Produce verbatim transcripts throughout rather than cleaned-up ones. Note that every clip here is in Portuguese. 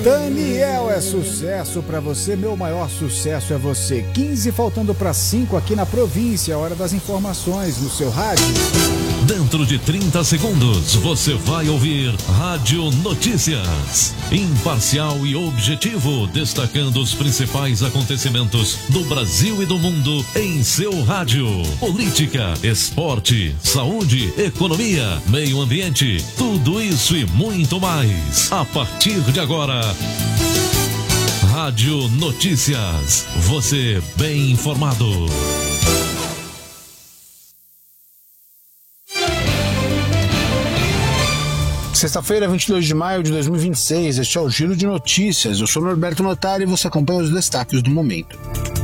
Daniel é sucesso pra você, meu maior sucesso é você. quinze faltando para cinco aqui na província, hora das informações no seu rádio. Dentro de trinta segundos, você vai ouvir Rádio Notícias. Imparcial e objetivo, destacando os principais acontecimentos do Brasil e do mundo em seu rádio. Política, esporte, saúde, economia, meio ambiente, tudo isso e muito mais. A partir de agora, Rádio Notícias. Você bem informado. Sexta-feira, vinte e dois de maio de dois mil e vinte e seis, este é o Giro de Notícias. Eu sou Norberto Notari e você acompanha os destaques do momento.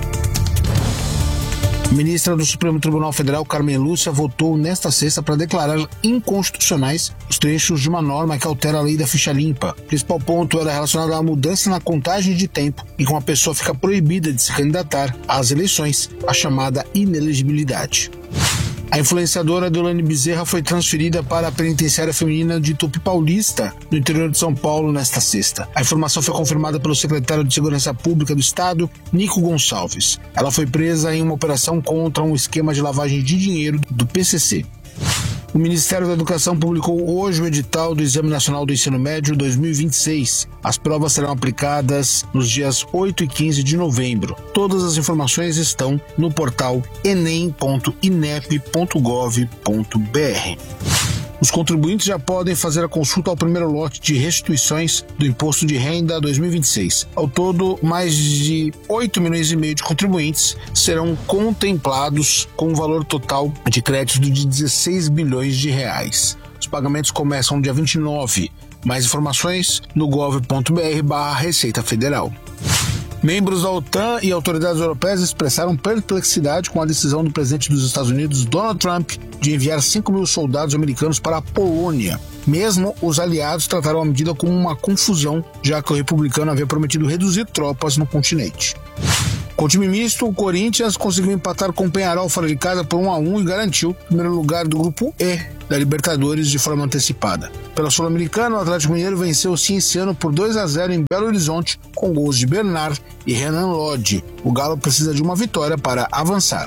A ministra do Supremo Tribunal Federal, Carmen Lúcia, votou nesta sexta para declarar inconstitucionais os trechos de uma norma que altera a lei da ficha limpa. O principal ponto era relacionado à mudança na contagem de tempo e com a pessoa fica proibida de se candidatar às eleições, a chamada inelegibilidade. A influenciadora Deolane Bezerra foi transferida para a penitenciária feminina de Tupi Paulista, no interior de São Paulo, nesta sexta. A informação foi confirmada pelo secretário de Segurança Pública do Estado, Nico Gonçalves. Ela foi presa em uma operação contra um esquema de lavagem de dinheiro do P C C. O Ministério da Educação publicou hoje o edital do Exame Nacional do Ensino Médio dois mil e vinte e seis. As provas serão aplicadas nos dias oito e quinze de novembro. Todas as informações estão no portal enem ponto inep ponto gov ponto br. Os contribuintes já podem fazer a consulta ao primeiro lote de restituições do Imposto de Renda dois mil e vinte e seis. Ao todo, mais de oito milhões e meio de contribuintes serão contemplados com um valor total de crédito de dezesseis bilhões de reais. Os pagamentos começam no dia vinte e nove. Mais informações no gov ponto br barra Receita Federal. Membros da OTAN e autoridades europeias expressaram perplexidade com a decisão do presidente dos Estados Unidos, Donald Trump, de enviar cinco mil soldados americanos para a Polônia. Mesmo os aliados trataram a medida como uma confusão, já que o republicano havia prometido reduzir tropas no continente. Com o time misto, o Corinthians conseguiu empatar com o Peñarol fora de casa por um a um e garantiu o primeiro lugar do grupo E da Libertadores de forma antecipada. Pela Sul-Americana, o Atlético Mineiro venceu o Cienciano por dois a zero em Belo Horizonte, com gols de Bernard e Renan Lodge. O Galo precisa de uma vitória para avançar.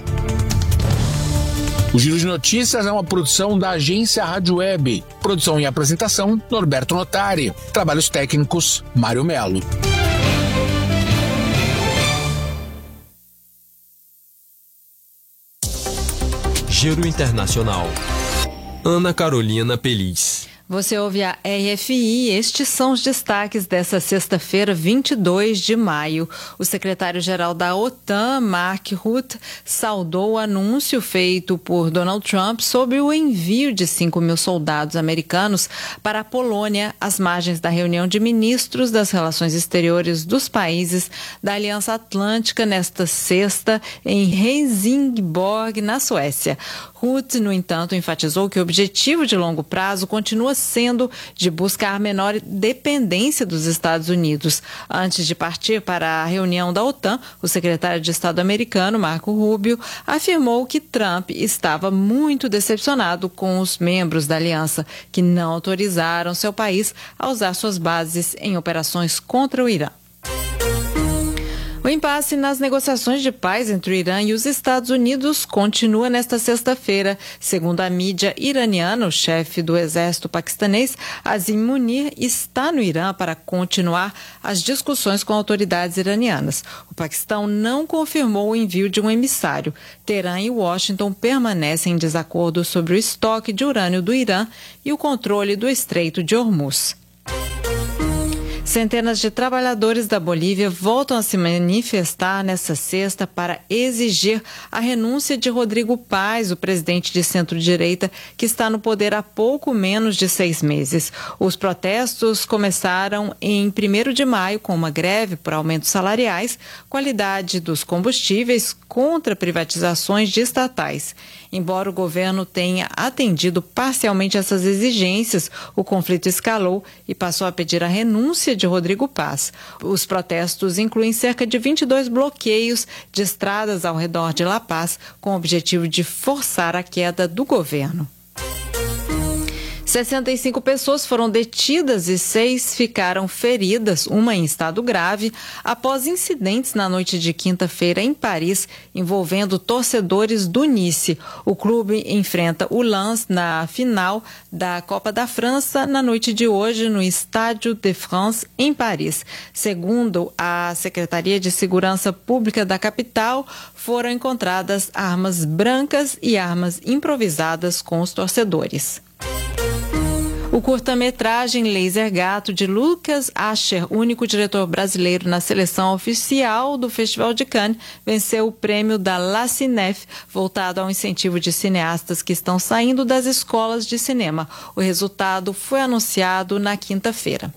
O Giro de Notícias é uma produção da agência Rádio Web. Produção e apresentação, Norberto Notari. Trabalhos técnicos, Mário Melo. Giro Internacional. Ana Carolina Peliz. Você ouve a R F I, estes são os destaques dessa sexta-feira, vinte e dois de maio. O secretário-geral da OTAN, Mark Rutte, saudou o anúncio feito por Donald Trump sobre o envio de cinco mil soldados americanos para a Polônia, às margens da reunião de ministros das relações exteriores dos países da Aliança Atlântica nesta sexta em Helsingborg, na Suécia. Rutte, no entanto, enfatizou que o objetivo de longo prazo continua sendo de buscar menor dependência dos Estados Unidos. Antes de partir para a reunião da OTAN, o secretário de Estado americano, Marco Rubio, afirmou que Trump estava muito decepcionado com os membros da aliança, que não autorizaram seu país a usar suas bases em operações contra o Irã. O impasse nas negociações de paz entre o Irã e os Estados Unidos continua nesta sexta-feira. Segundo a mídia iraniana, o chefe do exército paquistanês, Azim Munir, está no Irã para continuar as discussões com autoridades iranianas. O Paquistão não confirmou o envio de um emissário. Teherã e Washington permanecem em desacordo sobre o estoque de urânio do Irã e o controle do Estreito de Hormuz. Centenas de trabalhadores da Bolívia voltam a se manifestar nesta sexta para exigir a renúncia de Rodrigo Paz, o presidente de centro-direita, que está no poder há pouco menos de seis meses. Os protestos começaram em primeiro de maio com uma greve por aumentos salariais, qualidade dos combustíveis contra privatizações de estatais. Embora o governo tenha atendido parcialmente essas exigências, o conflito escalou e passou a pedir a renúncia de Rodrigo Paz. Os protestos incluem cerca de vinte e dois bloqueios de estradas ao redor de La Paz, com o objetivo de forçar a queda do governo. sessenta e cinco pessoas foram detidas e seis ficaram feridas, uma em estado grave, após incidentes na noite de quinta-feira em Paris, envolvendo torcedores do Nice. O clube enfrenta o Lens na final da Copa da França na noite de hoje no Estádio de France, em Paris. Segundo a Secretaria de Segurança Pública da capital, foram encontradas armas brancas e armas improvisadas com os torcedores. O curta-metragem Laser Gato, de Lucas Ascher, único diretor brasileiro na seleção oficial do Festival de Cannes, venceu o prêmio da La Cinef, voltado ao incentivo de cineastas que estão saindo das escolas de cinema. O resultado foi anunciado na quinta-feira.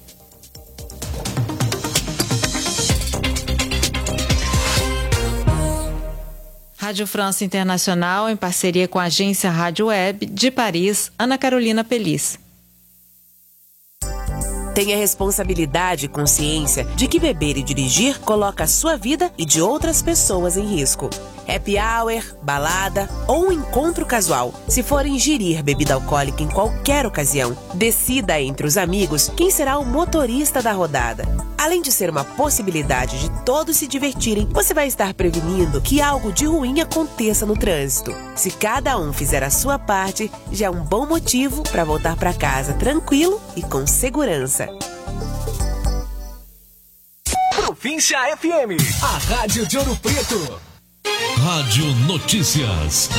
Rádio França Internacional, em parceria com a agência Rádio Web de Paris, Ana Carolina Pelis. Tenha responsabilidade e consciência de que beber e dirigir coloca a sua vida e de outras pessoas em risco. Happy hour, balada ou um encontro casual. Se for ingerir bebida alcoólica em qualquer ocasião, decida entre os amigos quem será o motorista da rodada. Além de ser uma possibilidade de todos se divertirem, você vai estar prevenindo que algo de ruim aconteça no trânsito. Se cada um fizer a sua parte, já é um bom motivo para voltar para casa tranquilo e com segurança. Província F M, a rádio de Ouro Preto. Rádio Notícias.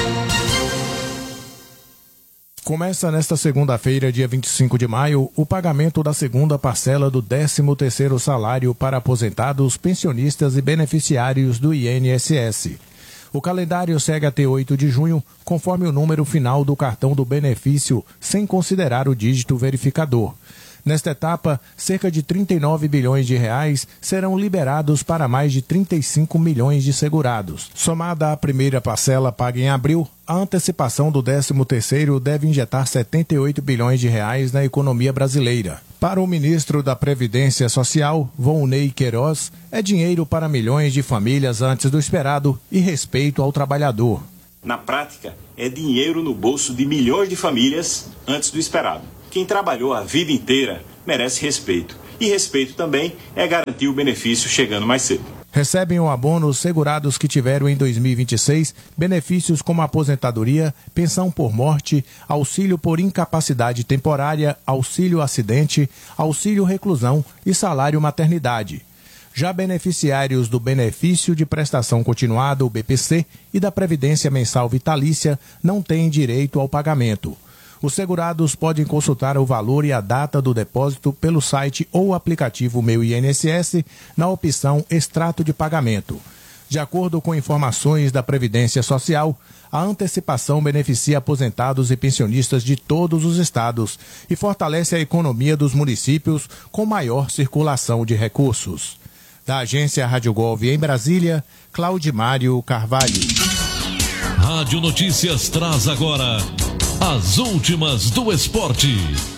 Começa nesta segunda-feira, dia vinte e cinco de maio, o pagamento da segunda parcela do décimo terceiro salário para aposentados, pensionistas e beneficiários do I N S S. O calendário segue até oito de junho, conforme o número final do cartão do benefício, sem considerar o dígito verificador. Nesta etapa, cerca de trinta e nove bilhões de reais serão liberados para mais de trinta e cinco milhões de segurados. Somada à primeira parcela paga em abril, a antecipação do décimo terceiro deve injetar setenta e oito bilhões de reais na economia brasileira. Para o ministro da Previdência Social, Volney Queiroz, é dinheiro para milhões de famílias antes do esperado e respeito ao trabalhador. Na prática, é dinheiro no bolso de milhões de famílias antes do esperado. Quem trabalhou a vida inteira merece respeito. E respeito também é garantir o benefício chegando mais cedo. Recebem o abono os segurados que tiveram em dois mil e vinte e seis benefícios como aposentadoria, pensão por morte, auxílio por incapacidade temporária, auxílio acidente, auxílio reclusão e salário maternidade. Já beneficiários do benefício de prestação continuada, o B P C, e da Previdência Mensal Vitalícia não têm direito ao pagamento. Os segurados podem consultar o valor e a data do depósito pelo site ou aplicativo Meu I N S S na opção Extrato de Pagamento. De acordo com informações da Previdência Social, a antecipação beneficia aposentados e pensionistas de todos os estados e fortalece a economia dos municípios com maior circulação de recursos. Da agência Rádio Golf em Brasília, Claudimário Carvalho. Rádio Notícias traz agora as últimas do esporte.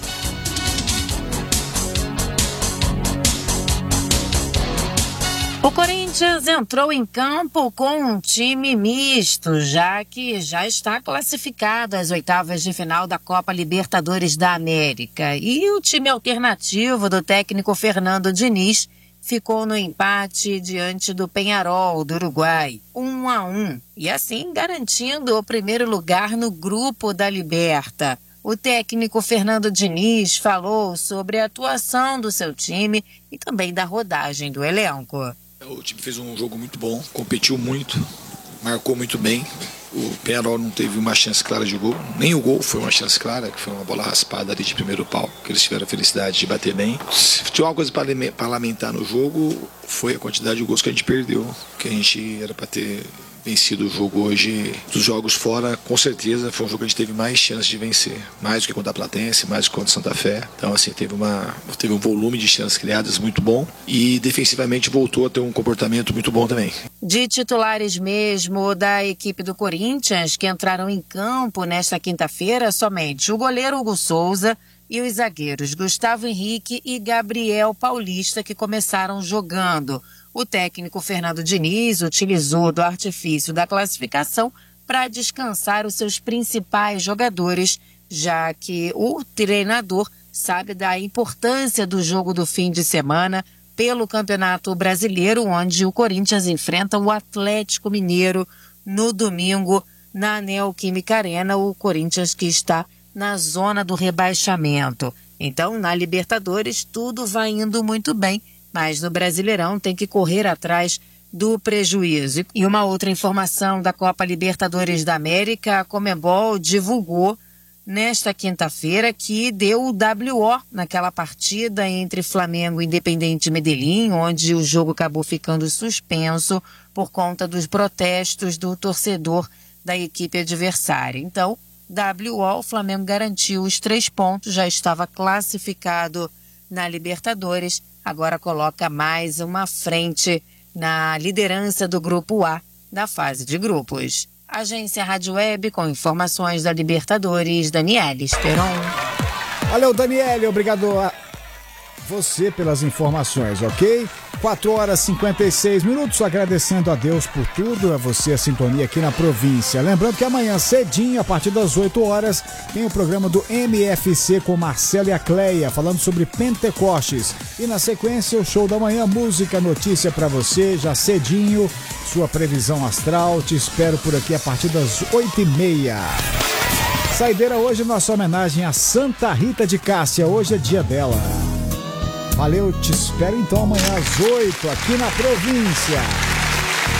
O Corinthians entrou em campo com um time misto, já que já está classificado às oitavas de final da Copa Libertadores da América. E o time alternativo do técnico Fernando Diniz ficou no empate diante do Peñarol do Uruguai, um a um, e assim garantindo o primeiro lugar no grupo da Liberta. O técnico Fernando Diniz falou sobre a atuação do seu time e também da rodagem do elenco. O time fez um jogo muito bom, competiu muito, marcou muito bem. O Peñarol não teve uma chance clara de gol, nem o gol foi uma chance clara, que foi uma bola raspada ali de primeiro pau, que eles tiveram a felicidade de bater bem. Se tinha uma coisa para lamentar no jogo, foi a quantidade de gols que a gente perdeu, que a gente era para ter vencido o jogo hoje. Dos jogos fora, com certeza foi um jogo que a gente teve mais chance de vencer, mais do que contra a Platense, mais do que contra o Santa Fé. Então assim, teve, uma, teve um volume de chances criadas muito bom e defensivamente voltou a ter um comportamento muito bom também. De titulares mesmo da equipe do Corinthians, que entraram em campo nesta quinta-feira, somente o goleiro Hugo Souza e os zagueiros Gustavo Henrique e Gabriel Paulista, que começaram jogando. O técnico Fernando Diniz utilizou do artifício da classificação para descansar os seus principais jogadores, já que o treinador sabe da importância do jogo do fim de semana pelo Campeonato Brasileiro, onde o Corinthians enfrenta o Atlético Mineiro no domingo na Neoquímica Arena, o Corinthians que está na zona do rebaixamento. Então, na Libertadores, tudo vai indo muito bem, mas no Brasileirão tem que correr atrás do prejuízo. E uma outra informação da Copa Libertadores da América, a Conmebol divulgou nesta quinta-feira que deu o W O naquela partida entre Flamengo e Independiente Medellín, onde o jogo acabou ficando suspenso por conta dos protestos do torcedor da equipe adversária. Então, W O, o Flamengo garantiu os três pontos, já estava classificado na Libertadores, agora coloca mais uma frente na liderança do Grupo A da fase de grupos. Agência Rádio Web com informações da Libertadores, Daniele Esperon. Valeu, Daniele, obrigado a você pelas informações, ok? quatro horas e cinquenta e seis minutos, agradecendo a Deus por tudo, a você a sintonia aqui na província. Lembrando que amanhã cedinho, a partir das oito horas, tem o programa do M F C com Marcelo e a Cleia, falando sobre Pentecostes. E na sequência, o show da manhã, música, notícia pra você, já cedinho, sua previsão astral. Te espero por aqui a partir das oito e meia. Saideira hoje, nossa homenagem a Santa Rita de Cássia, hoje é dia dela. Valeu, te espero então amanhã às oito aqui na província.